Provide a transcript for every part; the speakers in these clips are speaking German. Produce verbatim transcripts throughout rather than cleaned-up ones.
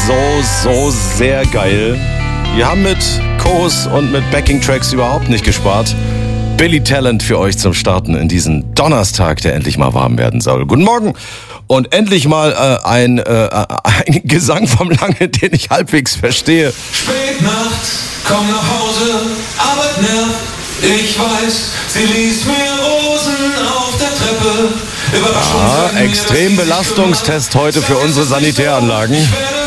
so, so sehr geil. Wir haben mit Chorus und mit Backing-Tracks überhaupt nicht gespart. Billy Talent für euch zum Starten in diesen Donnerstag, der endlich mal warm werden soll. Guten Morgen und endlich mal äh, ein, äh, ein Gesang vom Lange, den ich halbwegs verstehe. Spätnacht, komm nach Hause, Arbeit nervt. Ich weiß, sie liest mir Rosen auf der Treppe. Überraschung Ah, mir, Extrembelastungstest heute für unsere Sanitäranlagen.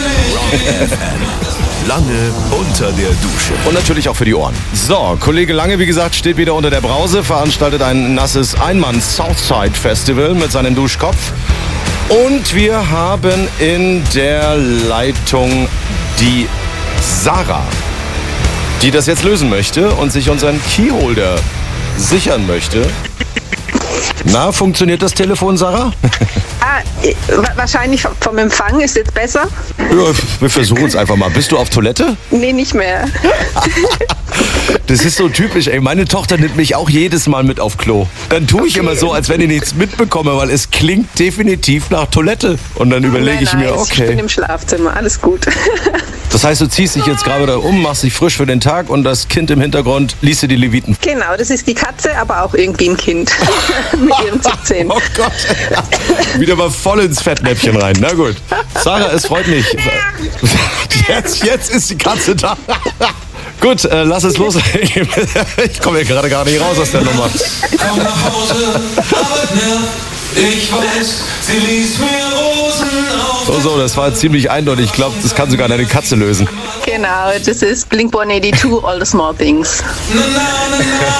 Lange unter der Dusche. Und natürlich auch für die Ohren. So, Kollege Lange, wie gesagt, steht wieder unter der Brause, veranstaltet ein nasses Einmann-Southside-Festival mit seinem Duschkopf. Und wir haben in der Leitung die Sarah, die das jetzt lösen möchte und sich unseren Keyholder sichern möchte. Na, funktioniert das Telefon, Sarah? Ah, wahrscheinlich vom Empfang. Ist jetzt besser? Ja, wir versuchen es einfach mal. Bist du auf Toilette? Nee, nicht mehr. Das ist so typisch, ey. Meine Tochter nimmt mich auch jedes Mal mit auf Klo. Dann tue ich Okay. immer so, als wenn ich nichts mitbekomme, weil es klingt definitiv nach Toilette. Und dann überlege ich nein, mir, nein, Ich bin okay. im Schlafzimmer, alles gut. Das heißt, du ziehst dich jetzt gerade wieder um, machst dich frisch für den Tag und das Kind im Hintergrund liest dir die Leviten. Genau, das ist die Katze, aber auch irgendwie ein Kind mit ihren Zipzähnen. Oh Gott. Wieder mal voll ins Fettnäpfchen rein. Na gut. Sarah, es freut mich. Jetzt, jetzt ist die Katze da. Gut, äh, lass es los. Ich komme hier gerade gar nicht raus aus der Nummer. Komm nach Hause, Arbeit nervt. Ich weiß, sie liest mir Rosen auf So, so, das war ziemlich eindeutig. Ich glaube, das kann sogar deine Katze lösen. Genau, das ist Blink one eighty-two, All the Small Things. Na, na, na, na.